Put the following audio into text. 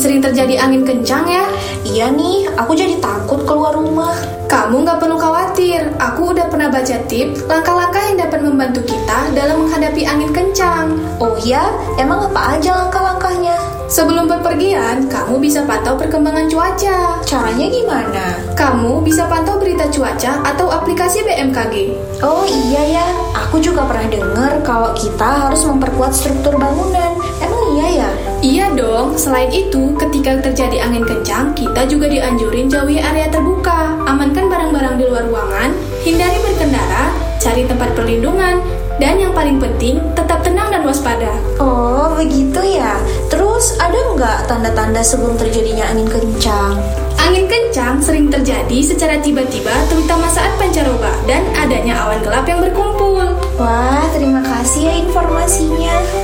sering terjadi angin kencang ya? Iya nih, aku jadi takut keluar rumah. Kamu nggak perlu khawatir, aku udah pernah baca tips langkah-langkah yang dapat membantu kita dalam menghadapi angin kencang. Oh ya, emang apa aja langkah-langkahnya? Sebelum bepergian, kamu bisa pantau perkembangan cuaca. Caranya gimana? Kamu bisa pantau berita cuaca atau aplikasi BMKG. Oh iya ya, aku juga pernah dengar kalau kita harus memperkuat struktur bangunan. Emang iya ya? Iya dong, selain itu, ketika terjadi angin kencang, kita juga dianjurin jauhi area terbuka, amankan barang-barang di luar ruangan, hindari berkendara, cari tempat perlindungan, dan yang paling penting, tetap tenang dan waspada. Oh, begitu ya. Terus ada nggak tanda-tanda sebelum terjadinya angin kencang? Angin kencang sering terjadi secara tiba-tiba, terutama saat pancaroba dan adanya awan gelap yang berkumpul. Wah, terima kasih ya informasinya.